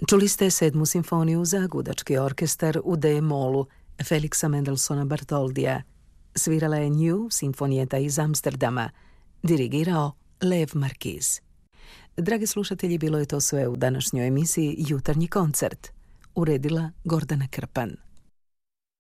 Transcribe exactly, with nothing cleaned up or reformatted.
Čuli ste sedmu simfoniju za gudački orkestar u D-molu Feliksa Mendelssohna Bartholdija. Svirala je New Sinfonietta iz Amsterdama. Dirigirao Lev Markiz. Dragi slušatelji, bilo je to sve u današnjoj emisiji Jutarnji koncert. Uredila Gordana Krpan.